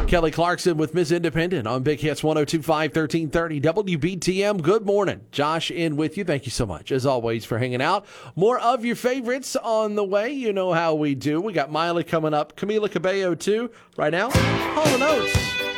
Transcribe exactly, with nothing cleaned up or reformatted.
Kelly Clarkson with Miz Independent on Big Hits one oh two point five, thirteen thirty W B T M. Good morning. Josh in with you. Thank you so much, as always, for hanging out. More of your favorites on the way. You know how we do. We got Miley coming up. Camila Cabello, too. Right now, Hall and Oates.